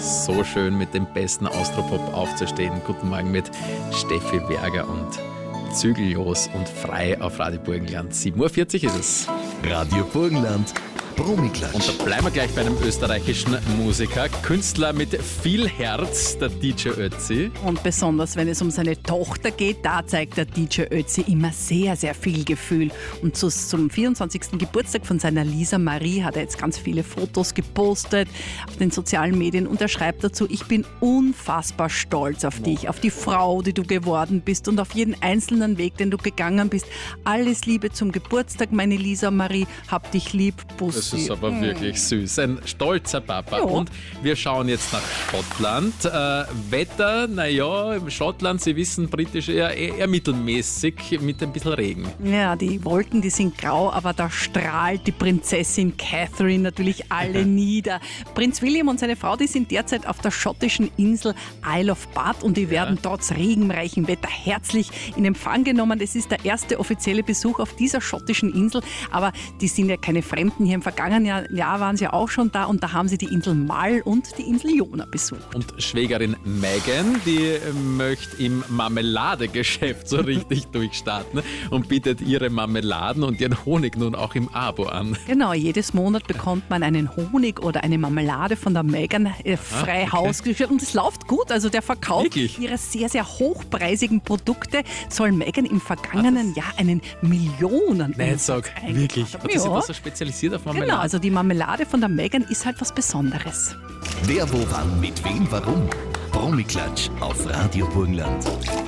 So schön mit dem besten Austropop aufzustehen. Guten Morgen mit Steffi Berger und Zügellos und frei auf Radio Burgenland. 7:40 Uhr ist es. Radio Burgenland, Promiklatsch. Und da bleiben wir gleich bei einem österreichischen Musiker, Künstler mit viel Herz, der DJ Ötzi. Und besonders, wenn es um seine Tochter geht, da zeigt der DJ Ötzi immer sehr, sehr viel Gefühl. Und zum 24. Geburtstag von seiner Lisa Marie hat er jetzt ganz viele Fotos gepostet auf den sozialen Medien und er schreibt dazu: Ich bin unfassbar stolz auf dich, auf die Frau, die du geworden bist und auf jeden einzelnen Weg, den du gegangen bist. Alles Liebe zum Geburtstag, meine Lisa Marie. Hab dich lieb, Bussi. Das ist aber wirklich süß. Ein stolzer Papa. Ja. Und wir schauen jetzt nach Schottland. Wetter, naja, im Schottland, Sie wissen, britisch eher mittelmäßig mit ein bisschen Regen. Ja, die Wolken, die sind grau, aber da strahlt die Prinzessin Catherine natürlich alle nieder. Prinz William und seine Frau, die sind derzeit auf der schottischen Insel Isle of But und die werden trotz regenreichem Wetter herzlich in Empfang genommen. Es ist der erste offizielle Besuch auf dieser schottischen Insel, aber die sind ja keine Fremden. Hier im vergangenen Jahr waren sie auch schon da und da haben sie die Insel Mull und die Insel Iona besucht. Und Schwägerin Megan, die möchte im Marmeladegeschäft so richtig durchstarten und bietet ihre Marmeladen und ihren Honig nun auch im Abo an. Genau, jedes Monat bekommt man einen Honig oder eine Marmelade von der Megan frei Haus gestellt und es läuft gut. Also der Verkauf Wirklich? ihrer sehr, sehr hochpreisigen Produkte soll Megan im vergangenen Jahr einen Millionen Nein, sag, wirklich. Und die sind Ja. da so spezialisiert auf Marmelade. Genau, also die Marmelade von der Megan ist halt was Besonderes. Wer, wo, wann, mit wem, warum? Promiklatsch auf Radio Burgenland.